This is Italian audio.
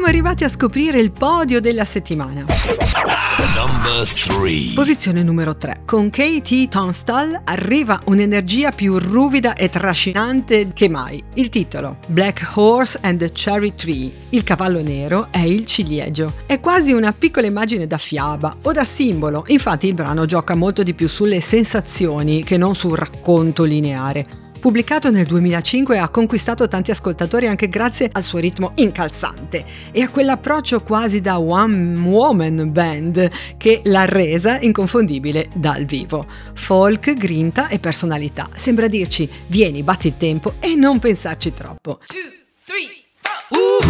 siamo arrivati a scoprire il podio della settimana. Number 3. Posizione numero 3. Con KT Tunstall arriva un'energia più ruvida e trascinante che mai. Il titolo: Black Horse and the Cherry Tree. Il cavallo nero è il ciliegio. È quasi una piccola immagine da fiaba o da simbolo. Infatti il brano gioca molto di più sulle sensazioni che non sul racconto lineare. Pubblicato nel 2005, ha conquistato tanti ascoltatori anche grazie al suo ritmo incalzante e a quell'approccio quasi da one woman band che l'ha resa inconfondibile dal vivo. Folk, grinta e personalità. Sembra dirci: vieni, batti il tempo e non pensarci troppo. 2, 3, 4.